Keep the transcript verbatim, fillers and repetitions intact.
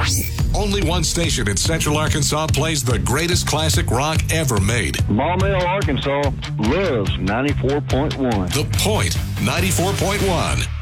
Only one station in Central Arkansas plays the greatest classic rock ever made. Maumelle, Arkansas loves ninety-four point one. The Point, ninety-four point one.